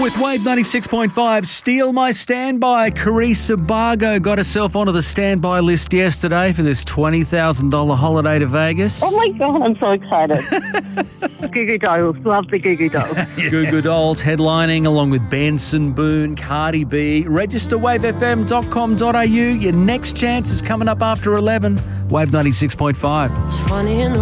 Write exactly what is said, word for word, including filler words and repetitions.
With Wave ninety-six point five, Steal My Standby. Carissa Bargo got herself onto the standby list yesterday for this twenty thousand dollars holiday to Vegas. Oh my God, I'm so excited. Goo Goo Dolls, love the Goo Goo Dolls. Yeah. Goo Goo Dolls headlining along with Benson Boone, Cardi B. Register wave f m dot com dot a u. Your next chance is coming up after eleven. Wave ninety-six point five. It's funny in the